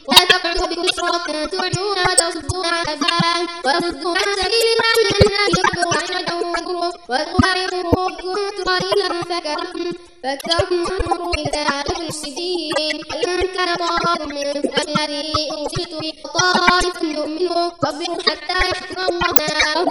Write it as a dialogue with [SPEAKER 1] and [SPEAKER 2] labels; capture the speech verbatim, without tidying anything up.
[SPEAKER 1] ولا تقعدوا بكسرات تعدون وتصدون عن الأفعال وتصدون عن سبيل الله لأنهم يكبروا واذكروا كنتم قليلا فكرهتم فاكثرتم إلى أهل السجين إن كان طائف منكم الذي أرسلت به طائف يؤمنوا فاصبروا حتى يحكم الله